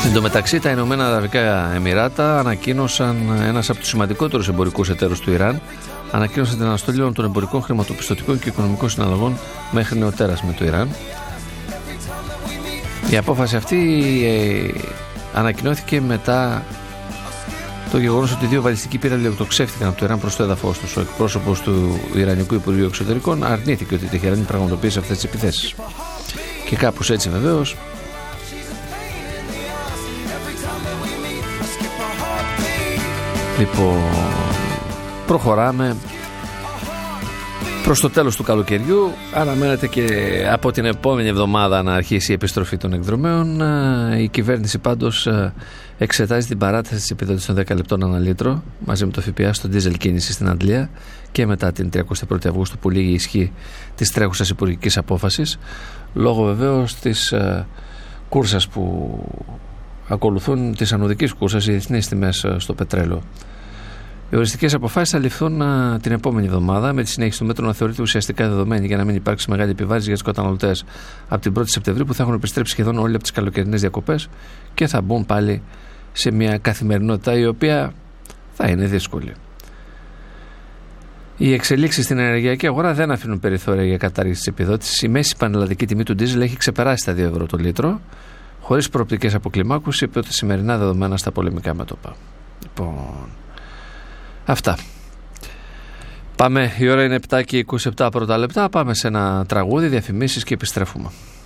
Εν τω μεταξύ, τα Ηνωμένα Αραβικά Εμιράτα ανακοίνωσαν, ένας από τους σημαντικότερους εμπορικούς εταίρους του Ιράν, ανακοίνωσαν την αναστολή των εμπορικών, χρηματοπιστωτικών και οικονομικών συναλλαγών μέχρι νεοτέρας με το Ιράν. Η απόφαση αυτή ανακοινώθηκε μετά το γεγονός ότι δύο βαλιστικοί πύραυλοι εκτοξεύτηκαν από το Ιράν προς το έδαφος τους. Ο εκπρόσωπος του Ιρανικού Υπουργείου Εξωτερικών αρνήθηκε ότι η Τεχεράνη πραγματοποίησε αυτές τις επιθέσεις. Και κάπως έτσι βεβαίως λοιπόν προχωράμε προς το τέλος του καλοκαιριού. Αναμένεται και από την επόμενη εβδομάδα να αρχίσει η επιστροφή των εκδρομέων. Η κυβέρνηση πάντως εξετάζει την παράταση της επιδότησης των 10 λεπτών ανά λίτρο μαζί με το ΦΠΑ στο ντίζελ κίνηση στην Αγγλία και μετά την 31η Αυγούστου που λήγει η ισχύ της τρέχουσας υπουργικής απόφασης, λόγω βεβαίως της κούρσας που ακολουθούν, της ανωδικής κούρσας, οι διεθνείς τιμές στο πετρέλαιο. Οι οριστικές αποφάσεις θα ληφθούν την επόμενη εβδομάδα, με τη συνέχιση του μέτρου να θεωρείται ουσιαστικά δεδομένη για να μην υπάρξει μεγάλη επιβάρυνση για τους καταναλωτές από την 1η Σεπτεμβρίου, που θα έχουν επιστρέψει σχεδόν όλοι από τις καλοκαιρινές διακοπές και θα μπουν πάλι σε μια καθημερινότητα η οποία θα είναι δύσκολη. Οι εξελίξεις στην ενεργειακή αγορά δεν αφήνουν περιθώρια για κατάργηση της επιδότησης. Η μέση πανελλαδική τιμή του ντίζελ έχει ξεπεράσει τα 2 ευρώ το λίτρο, χωρίς προοπτικές αποκλιμάκωση από τα σημερινά δεδομένα στα πολεμικά μέτωπα. Λοιπόν, αυτά. Πάμε, η ώρα είναι 7 και 27 πρώτα λεπτά. Πάμε σε ένα τραγούδι, διαφημίσεις και επιστρέφουμε.